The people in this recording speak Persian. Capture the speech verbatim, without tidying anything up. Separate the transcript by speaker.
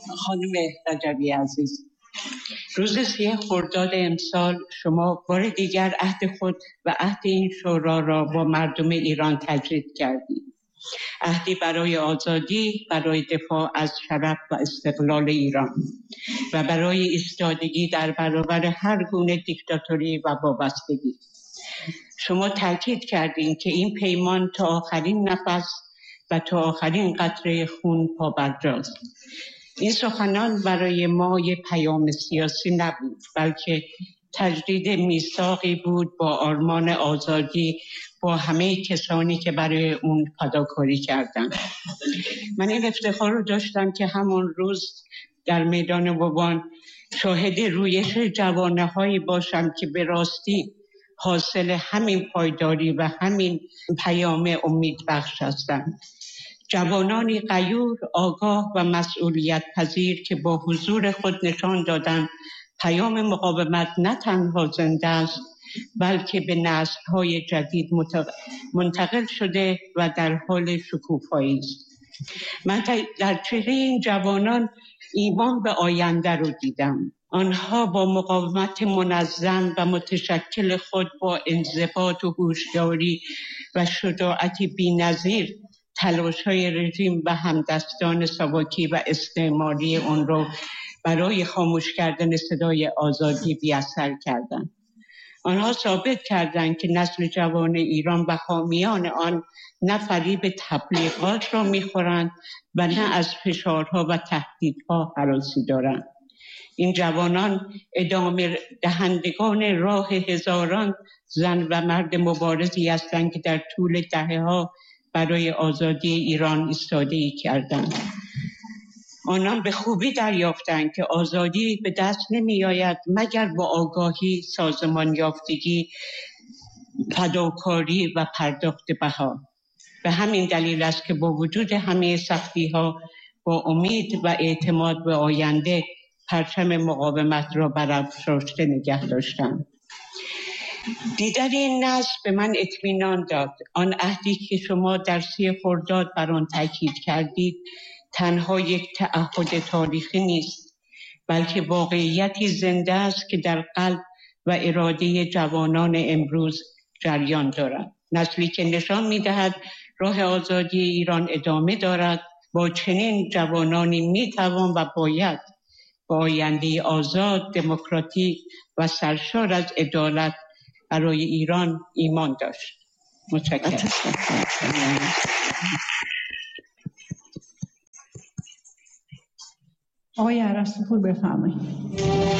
Speaker 1: خانم رجبی عزیز، روز سه خرداد امسال شما بار دیگر عهد خود و عهد این شورا را با مردم ایران تجدید کردید. عهدی برای آزادی، برای دفاع از شرف و استقلال ایران و برای ایستادگی در برابر هر گونه دیکتاتوری و وابستگی. شما تاکید کردین که این پیمان تا آخرین نفس و تا آخرین قطره خون پابرجاست. این سخنان برای ما یک پیام سیاسی نبود، بلکه تجدید میثاقی بود با آرمان آزادی با همه کسانی که برای اون فداکاری کردند. من این افتخار رو داشتم که همون روز در میدان بابان شاهد رویش جوانه هایی باشم که به راستی حاصل همین پایداری و همین پیام امید بخش هستند. جوانانی غیور، آگاه و مسئولیت پذیر که با حضور خود نشان دادند پیام مقاومت نه تنها زنده است، بلکه به نسل‌های جدید منتقل شده و در حال شکوفایی است. من در چهره این جوانان ایمان به آینده رو دیدم. آنها با مقاومت منظم و متشکل خود با انضباط و هوشیاری و شجاعتی بی‌نظیر تلاش‌های رژیم و همدستان ساواکی و استعماری اون رو برای خاموش کردن صدای آزادی بی‌اثر کردند. آنها ثابت کردند که نسل جوان ایران و حامیان آن نه فریب تبلیغات را می‌خورند و نه از فشارها و تهدیدها هراسی دارند. این جوانان ادامه دهندگان راه هزاران زن و مرد مبارزی هستند که در طول دهه‌ها برای آزادی ایران ایستادگی کردند. آنان به خوبی دریافتند که آزادی به دست نمی آید مگر با آگاهی، سازمان یافتگی، فداکاری و پرداخت بها. به همین دلیل است که با وجود همه سختی ها با امید و اعتماد به آینده پرچم مقاومت را برافراشته نگه داشتند. دیدن این نسل به من اطمینان داد. آن عهدی که شما در سی خرداد بر آن تاکید کردید تنها یک تعهد تاریخی نیست، بلکه واقعیتی زنده است که در قلب و اراده جوانان امروز جریان دارد. نسلی که نشان می‌دهد راه آزادی ایران ادامه دارد. با چنین جوانانی می‌توان و باید با آینده آزاد، دموکراتیک و سرشار از عدالت برای ایران ایمان داشت. متشکرم.
Speaker 2: آقای عرستپور بفرمایید.